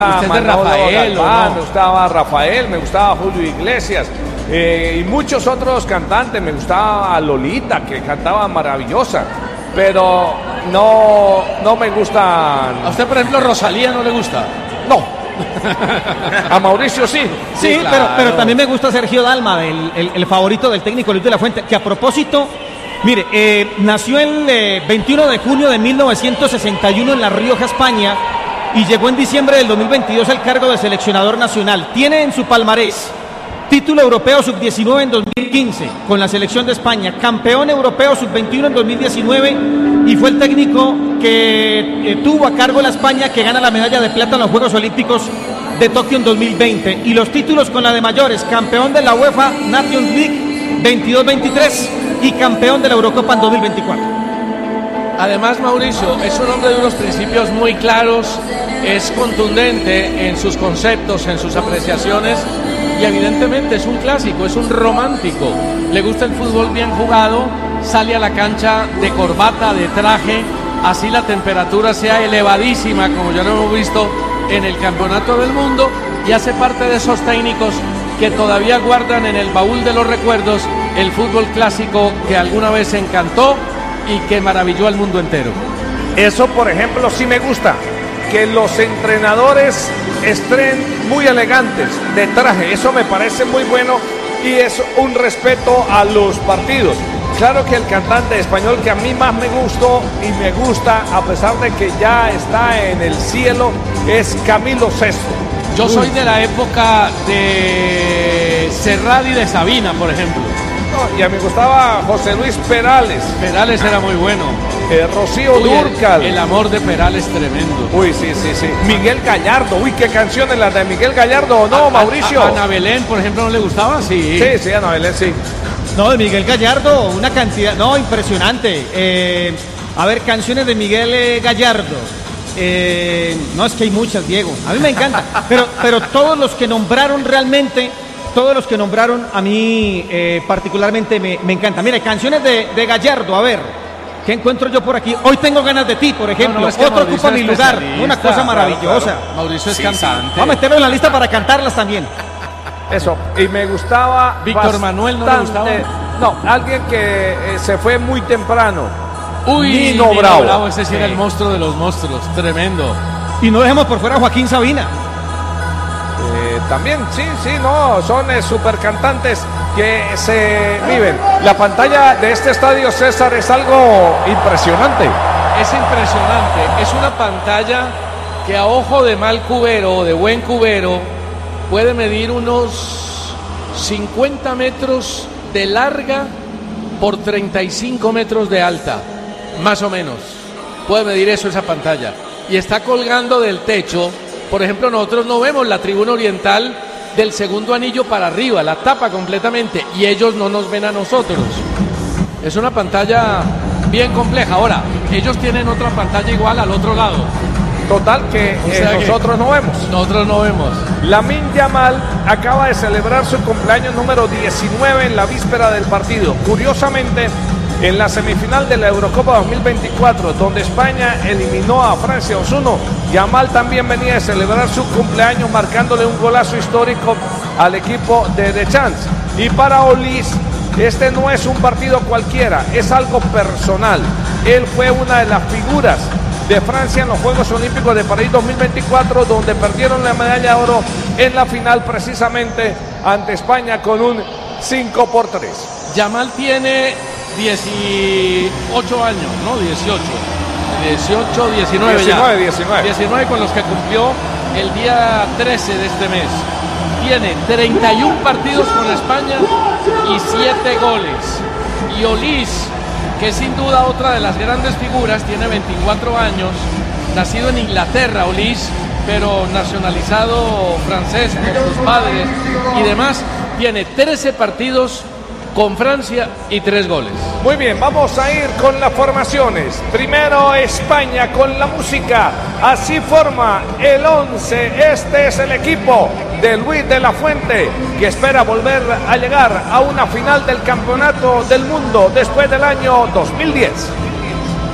Usted es de Manolo Rafael, Galván, ¿o no? me gustaba Rafael, me gustaba Julio Iglesias y muchos otros cantantes, me gustaba Lolita, que cantaba maravillosa, pero no me gustan. A usted, por ejemplo, Rosalía no le gusta. No. A Mauricio sí. Sí, claro. pero también me gusta Sergio Dalma, el favorito del técnico Luis de la Fuente, que a propósito, mire, nació el 21 de junio de 1961 en La Rioja, España, y llegó en diciembre del 2022 al cargo de seleccionador nacional. Tiene en su palmarés título europeo sub-19 en 2015 con la selección de España, campeón europeo sub-21 en 2019 y fue el técnico que tuvo a cargo la España que gana la medalla de plata en los Juegos Olímpicos de Tokio en 2020 y los títulos con la de mayores, campeón de la UEFA Nations League 22-23 y campeón de la Eurocopa en 2024. Además, Mauricio es un hombre de unos principios muy claros, es contundente en sus conceptos, en sus apreciaciones y evidentemente es un clásico, es un romántico. Le gusta el fútbol bien jugado, sale a la cancha de corbata, de traje, así la temperatura sea elevadísima como ya lo hemos visto en el Campeonato del Mundo y hace parte de esos técnicos que todavía guardan en el baúl de los recuerdos el fútbol clásico que alguna vez encantó y que maravilló al mundo entero. Eso, por ejemplo, sí me gusta, que los entrenadores estén muy elegantes de traje, eso me parece muy bueno y es un respeto a los partidos. Claro que el cantante español que a mí más me gustó y me gusta, a pesar de que ya está en el cielo, es Camilo Sesto. Yo soy de la época de Serrat y de Sabina, por ejemplo. No, y a mí me gustaba José Luis Perales. Perales era muy bueno. Rocío Uy, Dúrcal. el amor de Perales tremendo. Uy, sí. Miguel Gallardo. Uy, qué canciones las de Miguel Gallardo. No, Mauricio. Ana Belén, por ejemplo, ¿no le gustaba? Sí. Sí, Ana Belén, sí. No, de Miguel Gallardo, una cantidad, no, impresionante. A ver, canciones de Miguel Gallardo. No, es que hay muchas, Diego. A mí me encanta. Pero todos los que nombraron realmente, todos los que nombraron a mí particularmente me encanta. Mira, canciones de Gallardo, a ver, ¿qué encuentro yo por aquí? Hoy tengo ganas de ti, por ejemplo. Es que Otro Mauricio ocupa mi es lugar. especialista, Una cosa maravillosa. Claro. Mauricio es Sí, cantante. Vamos a meterlo en la lista para cantarlas también. Eso, y me gustaba Víctor Manuel, ¿no le gustaba? No, alguien que se fue muy temprano. Uy, Nino Bravo. Ese sí era el monstruo de los monstruos, tremendo. Y no dejemos por fuera a Joaquín Sabina. También, sí, no, son super cantantes que se viven. La pantalla de este estadio, César, es algo impresionante. Es impresionante, es una pantalla que a ojo de mal cubero o de buen cubero puede medir unos 50 metros de larga por 35 metros de alta, más o menos. Puede medir eso esa pantalla. Y está colgando del techo. Por ejemplo, nosotros no vemos la tribuna oriental del segundo anillo para arriba, la tapa completamente y ellos no nos ven a nosotros. Es una pantalla bien compleja. Ahora, ellos tienen otra pantalla igual al otro lado. Total que O sea que nosotros no vemos. Nosotros no vemos. Lamine Yamal acaba de celebrar su cumpleaños número 19 en la víspera del partido. Curiosamente, en la semifinal de la Eurocopa 2024, donde España eliminó a Francia 2-1, Yamal también venía de celebrar su cumpleaños marcándole un golazo histórico al equipo de The Chance. Y para Olis, este no es un partido cualquiera, es algo personal. Él fue una de las figuras de Francia en los Juegos Olímpicos de París 2024, donde perdieron la medalla de oro en la final precisamente ante España con un 5-3. Yamal tiene 18 años, ¿no? 19 ya. 19 con los que cumplió el día 13 de este mes. Tiene 31 partidos con España y 7 goles. Y Olis, que es sin duda otra de las grandes figuras, tiene 24 años, nacido en Inglaterra, Olis, pero nacionalizado francés por sus padres y demás, tiene 13 partidos con Francia y 3 goles. Muy bien, vamos a ir con las formaciones. Primero España con la música. Así forma el 11. Este es el equipo de Luis de la Fuente, que espera volver a llegar a una final del Campeonato del Mundo después del año 2010.